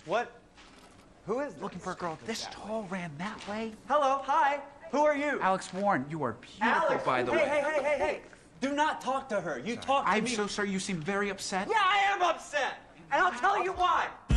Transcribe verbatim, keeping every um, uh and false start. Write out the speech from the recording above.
What? Who is this? Looking for a girl this tall ran that way? Hello, hi. Who are you? Alex Warren, you are beautiful, Alex, by the hey, way. Hey, hey, hey, hey, do not talk to her. You talk to I'm me. so sorry. You seem very upset. Yeah, I am upset. And I'll tell you why.